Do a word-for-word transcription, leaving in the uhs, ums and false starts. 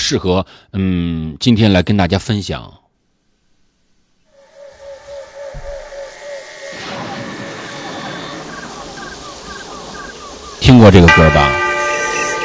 适合嗯今天来跟大家分享。听过这个歌吧？